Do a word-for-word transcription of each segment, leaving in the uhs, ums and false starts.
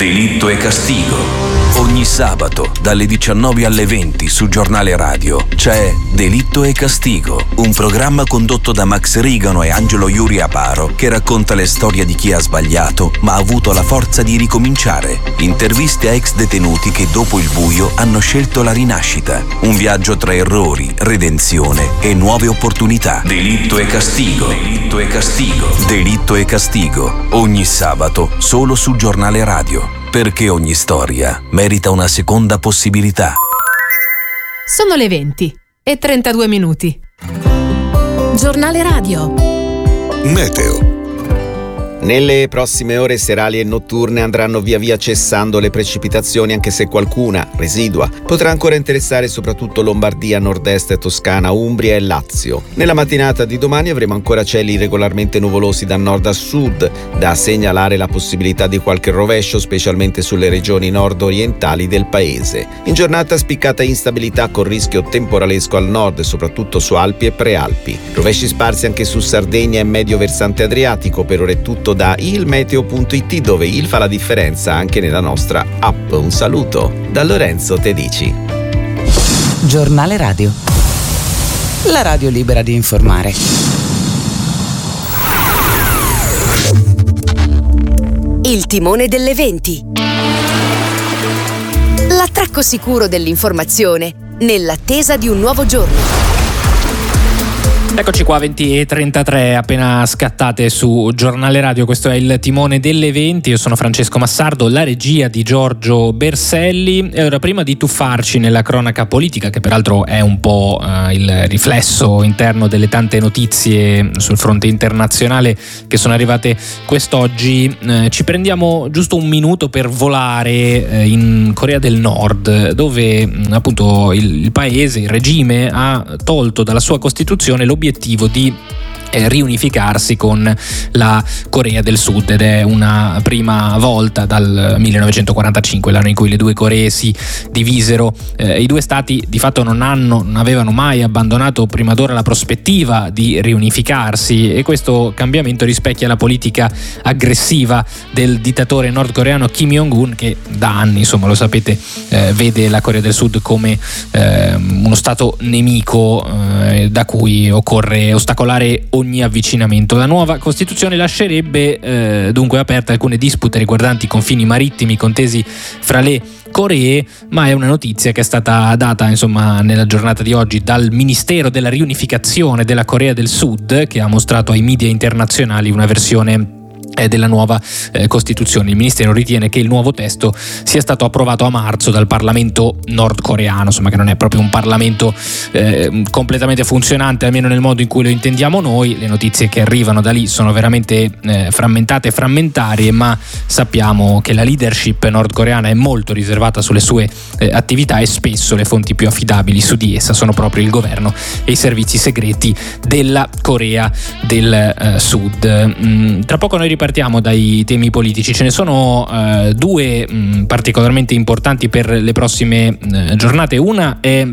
Delitto e Castigo. Ogni sabato dalle diciannove alle venti su Giornale Radio c'è Delitto e Castigo, un programma condotto da Max Rigano e Angelo Iuri Aparo che racconta le storie di chi ha sbagliato ma ha avuto la forza di ricominciare. Interviste a ex detenuti che dopo il buio hanno scelto la rinascita. Un viaggio tra errori, redenzione e nuove opportunità. Delitto e Castigo. Delitto e Castigo. Delitto e Castigo. Ogni sabato solo su Giornale Radio. Perché ogni storia merita una seconda possibilità. Sono le venti e trentadue minuti. Giornale Radio. Meteo. Nelle prossime ore serali e notturne andranno via via cessando le precipitazioni, anche se qualcuna, residua, potrà ancora interessare soprattutto Lombardia, nord-est, Toscana, Umbria e Lazio. Nella mattinata di domani avremo ancora cieli regolarmente nuvolosi da nord a sud, da segnalare la possibilità di qualche rovescio, specialmente sulle regioni nord-orientali del paese. In giornata spiccata instabilità con rischio temporalesco al nord, soprattutto su Alpi e Prealpi. Rovesci sparsi anche su Sardegna e medio versante adriatico. Per ora è tutto da ilmeteo punto it, dove il fa la differenza anche nella nostra app. Un saluto da Lorenzo Tedici. Giornale Radio. La radio libera di informare. Il timone delle venti. L'attracco sicuro dell'informazione nell'attesa di un nuovo giorno. Eccoci qua, venti e trentatré appena scattate su Giornale Radio. Questo è il timone delle venti. Io sono Francesco Massardo, la regia di Giorgio Berselli. E ora, prima di tuffarci nella cronaca politica, che peraltro è un po' eh, il riflesso interno delle tante notizie sul fronte internazionale che sono arrivate quest'oggi, eh, ci prendiamo giusto un minuto per volare eh, in Corea del Nord, dove mh, appunto il, il paese, il regime, ha tolto dalla sua Costituzione l'obiettivo obiettivo di eh, riunificarsi con la Corea del Sud, ed è una prima volta dal millenovecentoquarantacinque, l'anno in cui le due Coree si divisero. Eh, i due stati di fatto non hanno non avevano mai abbandonato prima d'ora la prospettiva di riunificarsi, e questo cambiamento rispecchia la politica aggressiva del dittatore nordcoreano Kim Jong-un, che da anni, insomma lo sapete, eh, vede la Corea del Sud come eh, uno stato nemico eh, da cui occorre ostacolare ogni avvicinamento. La nuova Costituzione lascerebbe eh, dunque aperte alcune dispute riguardanti i confini marittimi contesi fra le Coree, ma è una notizia che è stata data insomma nella giornata di oggi dal Ministero della Riunificazione della Corea del Sud, che ha mostrato ai media internazionali una versione della nuova eh, Costituzione. Il Ministero ritiene che il nuovo testo sia stato approvato a marzo dal Parlamento nordcoreano, insomma che non è proprio un Parlamento eh, completamente funzionante, almeno nel modo in cui lo intendiamo noi. Le notizie che arrivano da lì sono veramente eh, frammentate e frammentarie, ma sappiamo che la leadership nordcoreana è molto riservata sulle sue eh, attività, e spesso le fonti più affidabili su di essa sono proprio il governo e i servizi segreti della Corea del eh, Sud. Mm, tra poco noi partiamo dai temi politici. Ce ne sono eh, due mh, particolarmente importanti per le prossime eh, giornate. Una è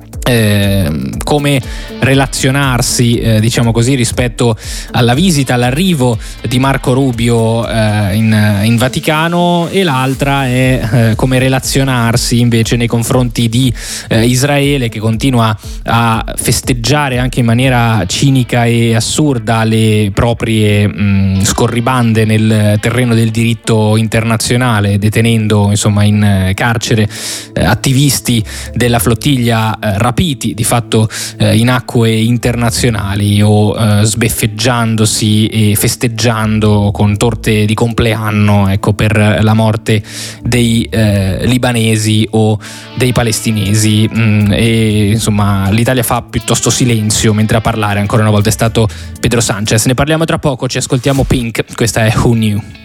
Eh, come relazionarsi eh, diciamo così rispetto alla visita, all'arrivo di Marco Rubio eh, in, in Vaticano, e l'altra è eh, come relazionarsi invece nei confronti di eh, Israele, che continua a festeggiare anche in maniera cinica e assurda le proprie mh, scorribande nel terreno del diritto internazionale, detenendo insomma in carcere eh, attivisti della flottiglia eh, rapiti di fatto eh, in acque internazionali, o eh, sbeffeggiandosi e festeggiando con torte di compleanno, ecco, per la morte dei eh, libanesi o dei palestinesi. Mm, e insomma l'Italia fa piuttosto silenzio, mentre a parlare ancora una volta è stato Pedro Sanchez. Ne parliamo tra poco, ci ascoltiamo Pink, questa è Who Knew.